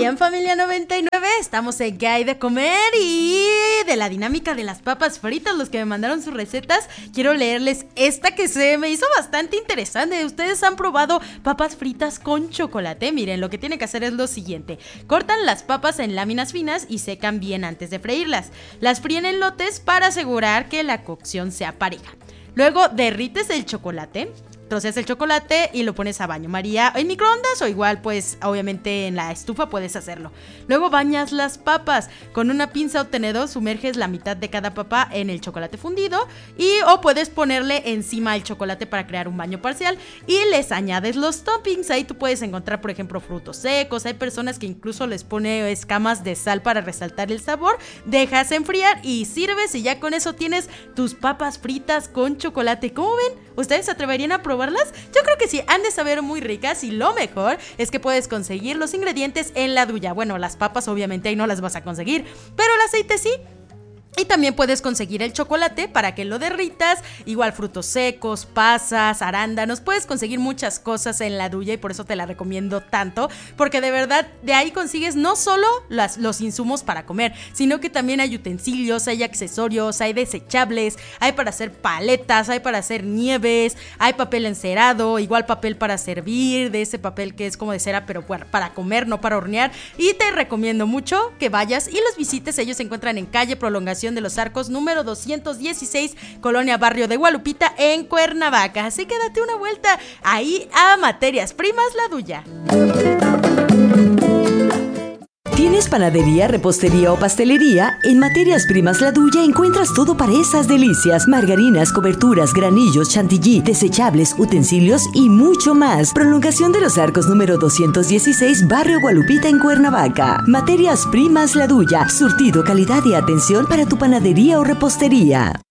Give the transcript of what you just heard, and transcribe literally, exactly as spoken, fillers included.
bien, familia noventa y nueve, estamos en ¿Qué hay de comer? Y de la dinámica de las papas fritas, los que me mandaron sus recetas, quiero leerles esta que se me hizo bastante interesante. Ustedes han probado papas fritas con chocolate. Miren, lo que tienen que hacer es lo siguiente: cortan las papas en láminas finas y secan bien antes de freírlas. Las fríen en lotes para asegurar que la cocción sea pareja. Luego derrites el chocolate, troceas el chocolate y lo pones a baño María en microondas, o igual pues obviamente en la estufa puedes hacerlo. Luego bañas las papas con una pinza o tenedor, sumerges la mitad de cada papa en el chocolate fundido y o puedes ponerle encima el chocolate para crear un baño parcial y les añades los toppings. Ahí tú puedes encontrar, por ejemplo, frutos secos. Hay personas que incluso les pone escamas de sal para resaltar el sabor. Dejas enfriar y sirves y ya con eso tienes tus papas fritas con chocolate. ¿Cómo ven? ¿Ustedes se atreverían a probarlas? Yo creo que sí, han de saber muy ricas y lo mejor es que puedes conseguir los ingredientes en la duya. Bueno, las papas obviamente ahí no las vas a conseguir, pero el aceite sí. Y también puedes conseguir el chocolate para que lo derritas, igual frutos secos, pasas, arándanos, puedes conseguir muchas cosas en la duya y por eso te la recomiendo tanto, porque de verdad de ahí consigues no solo las, los insumos para comer, sino que también hay utensilios, hay accesorios, hay desechables, hay para hacer paletas, hay para hacer nieves, hay papel encerado, igual papel para servir, de ese papel que es como de cera pero para comer, no para hornear, y te recomiendo mucho que vayas y los visites. Ellos se encuentran en calle Prolongación de los Arcos, número doscientos dieciséis, Colonia Barrio de Gualupita, en Cuernavaca. Así que date una vuelta ahí a Materias Primas La Duya. ¿Tienes panadería, repostería o pastelería? En Materias Primas La Duya encuentras todo para esas delicias: margarinas, coberturas, granillos, chantilly, desechables, utensilios y mucho más. Prolongación de los Arcos número doscientos dieciséis, Barrio Gualupita en Cuernavaca. Materias Primas La Duya, surtido, calidad y atención para tu panadería o repostería.